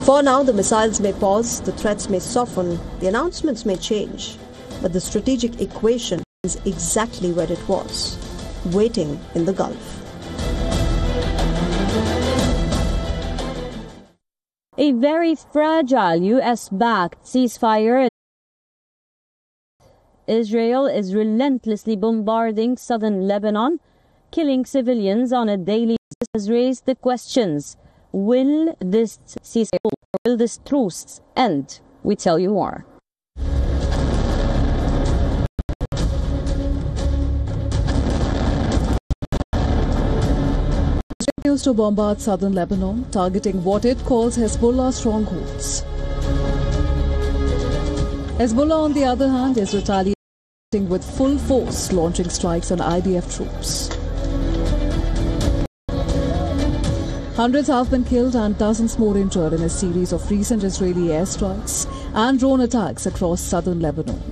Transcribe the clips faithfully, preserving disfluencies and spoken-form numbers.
For now, the missiles may pause, the threats may soften, the announcements may change, but the strategic equation is exactly where it was, waiting in the Gulf. A very fragile U S-backed ceasefire. Israel is relentlessly bombarding southern Lebanon, killing civilians on a daily basis, has raised the questions. Will this ceasefire, or will this truce end? We tell you more. Israel continues to bombard southern Lebanon, targeting what it calls Hezbollah strongholds. Hezbollah, on the other hand, is retaliating with full force, launching strikes on I D F troops. Hundreds have been killed and dozens more injured in a series of recent Israeli airstrikes and drone attacks across southern Lebanon.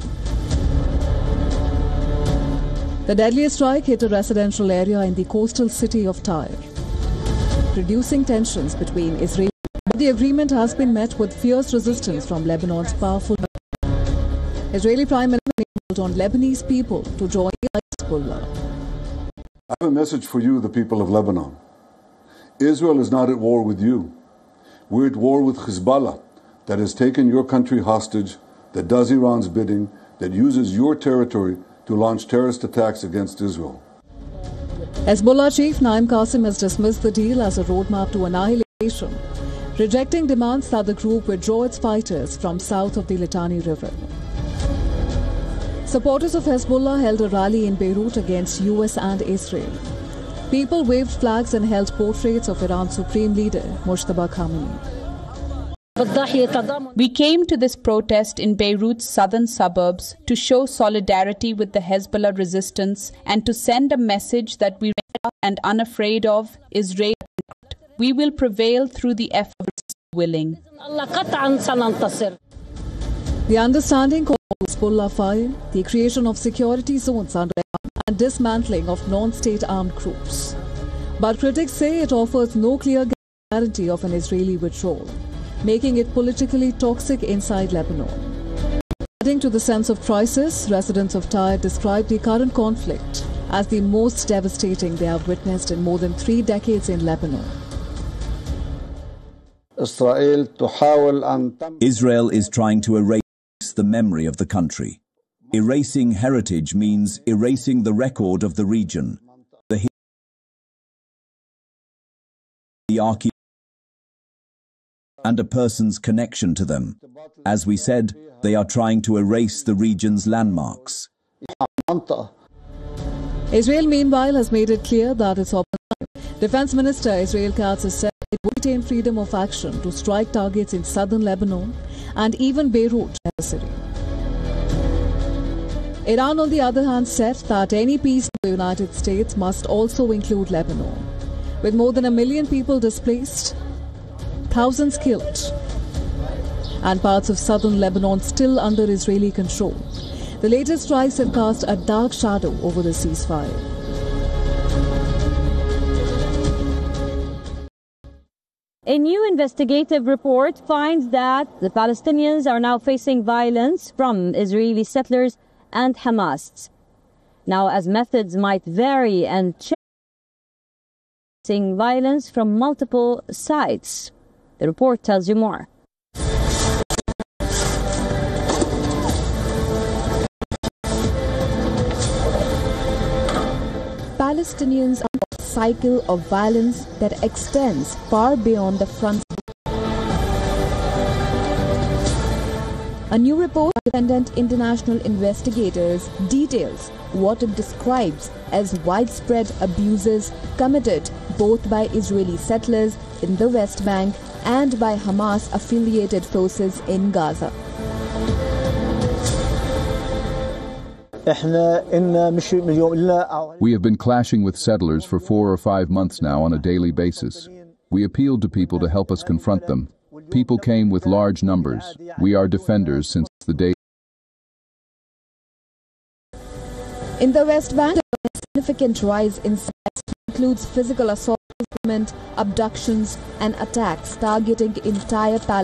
The deadliest strike hit a residential area in the coastal city of Tyre, reducing tensions between Israel. But the agreement has been met with fierce resistance from Lebanon's powerful. Israeli Prime Minister called on Lebanese people to join Hezbollah. I have a message for you, the people of Lebanon. Israel is not at war with you. We're at war with Hezbollah, that has taken your country hostage, that does Iran's bidding, that uses your territory to launch terrorist attacks against Israel. Hezbollah chief Naim Qasim has dismissed the deal as a roadmap to annihilation, rejecting demands that the group withdraw its fighters from south of the Litani River. Supporters of Hezbollah held a rally in Beirut against U S and Israel. People waved flags and held portraits of Iran's supreme leader, Mojtaba Khamenei. We came to this protest in Beirut's southern suburbs to show solidarity with the Hezbollah resistance and to send a message that we are and unafraid of Israel. We will prevail through the efforts willing. The understanding called Hezbollah fire, the creation of security zones under and dismantling of non-state armed groups. But critics say it offers no clear guarantee of an Israeli withdrawal, making it politically toxic inside Lebanon. Adding to the sense of crisis, residents of Tyre describe the current conflict as the most devastating they have witnessed in more than three decades in Lebanon. Israel is trying to erase the memory of the country. Erasing heritage means erasing the record of the region, the archaeology, and a person's connection to them. As we said, they are trying to erase the region's landmarks. Israel, meanwhile, has made it clear that its opposition. Defense Minister Israel Katz has said it will retain freedom of action to strike targets in southern Lebanon and even Beirut necessary. Iran, on the other hand, said that any peace in the United States must also include Lebanon. With more than a million people displaced, thousands killed, and parts of southern Lebanon still under Israeli control, the latest strikes have cast a dark shadow over the ceasefire. A new investigative report finds that the Palestinians are now facing violence from Israeli settlers and Hamas. Now, as methods might vary and change, violence from multiple sides. The report tells you more. Palestinians are a cycle of violence that extends far beyond the front. A new report by independent international investigators details what it describes as widespread abuses committed both by Israeli settlers in the West Bank and by Hamas-affiliated forces in Gaza. We have been clashing with settlers for four or five months now on a daily basis. We appealed to people to help us confront them. People came with large numbers. We are defenders since the day. In the West Bank, a significant rise in sites includes physical assault, abductions, and attacks targeting entire Palestine.